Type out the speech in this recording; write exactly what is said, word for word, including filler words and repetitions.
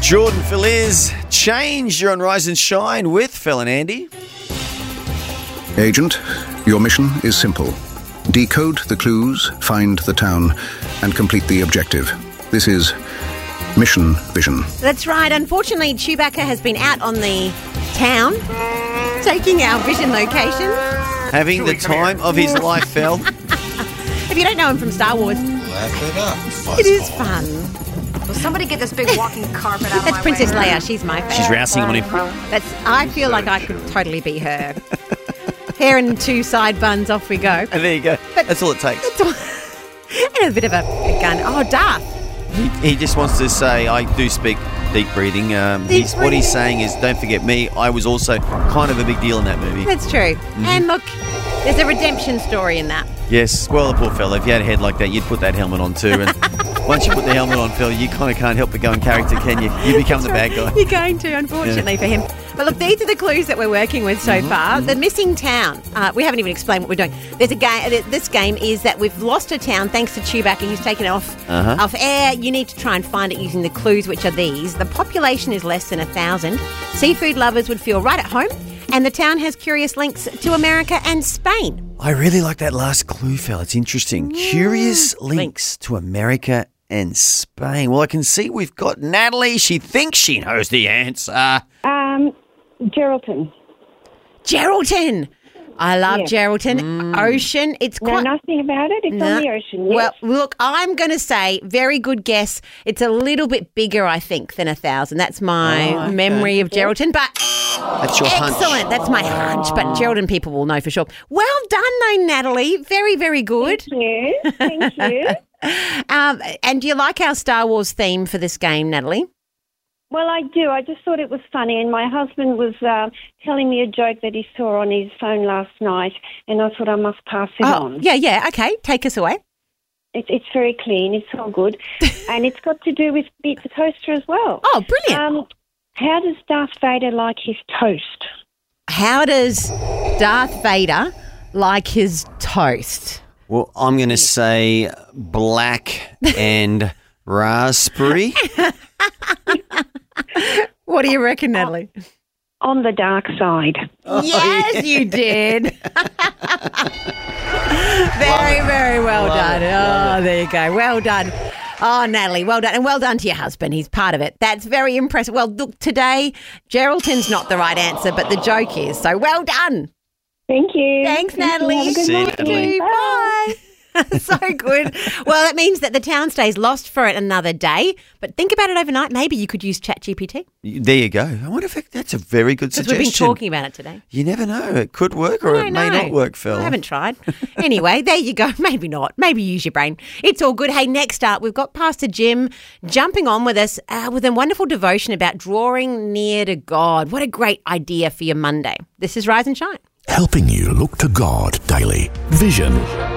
Jordan Feliz, Change. You're on Rise and Shine with Phil and Andy. Agent, your mission is simple. Decode the clues, find the town, and complete the objective. This is Mission Vision. That's right. Unfortunately, Chewbacca has been out on the town, taking our vision location. Having the time of his life, Phil. If you don't know him from Star Wars, Laugh it up. it is fun. Will somebody get this big walking carpet out of That's my Princess way? Leia. She's my favourite. She's rousing on him. That's. I feel like I could totally be her. Hair and two side buns, off we go. And there you go. But- That's all it takes. And a bit of a, a gun. Oh, Darth. He, he just wants to say, I do speak deep breathing. Um, Deep he's, what he's breathing. saying is, don't forget me. I was also kind of a big deal in that movie. That's true. Mm-hmm. And look, there's a redemption story in that. Yes. Well, the poor fella, if you had a head like that, you'd put that helmet on too. And once you put the helmet on, Phil, you kind of can't help but go in character, can you? You become the bad guy. You're going to, unfortunately, for him. But look, these are the clues that we're working with so Mm-hmm, far. The missing town. Uh, we haven't even explained what we're doing. There's a game. This game is that we've lost a town thanks to Chewbacca. He's taken it off Uh-huh. off air. You need to try and find it using the clues, which are these. The population is less than a thousand. Seafood lovers would feel right at home. And the town has curious links to America and Spain. I really like that last clue, Phil. It's interesting. Curious links links. to America and Spain. Well, I can see we've got Natalie. She thinks she knows the answer. Um, Geraldton. Geraldton. I love Yes. Geraldton. Ocean. It's Know quite... nothing about it. It's No. on the ocean. Yes. Well, look, I'm going to say very good guess. It's a little bit bigger, I think, than a thousand. That's my Oh, okay. memory of Geraldton. But That's your hunch. excellent. That's my hunch. But Geraldton people will know for sure. Well done, though, Natalie. Very, very good. Thank you. Thank you. Um, and do you like our Star Wars theme for this game, Natalie? Well, I do. I just thought it was funny, and my husband was uh, telling me a joke that he saw on his phone last night, and I thought I must pass it Oh, on. yeah, yeah. Okay, take us away. It, it's very clean. It's all good, and it's got to do with Beat the Toaster as well. Oh, brilliant. Um, how does Darth Vader like his toast? How does Darth Vader like his toast? Well, I'm going to say black and raspberry. What do you reckon, Natalie? On the dark side. Yes, you did. Very, very well done. Oh, there you go. Well done. Oh, Natalie, well done. And well done to your husband. He's part of it. That's very impressive. Well, look, today, Geraldton's not the right answer, but the joke is. So well done. Thank you. Thanks, Thank you. Natalie. Have a good See you, night. Natalie. Bye. So good. Well, that means that the town stays lost for another day. But think about it overnight. Maybe you could use ChatGPT. There you go. I wonder if it, that's a very good Because suggestion. we've been talking about it today. You never know. It could work or I it may know. not work, Phil. I haven't tried. Anyway, there you go. Maybe not. Maybe use your brain. It's all good. Hey, next up, we've got Pastor Jim jumping on with us uh, with a wonderful devotion about drawing near to God. What a great idea for your Monday. This is Rise and Shine. Helping you look to God daily. Vision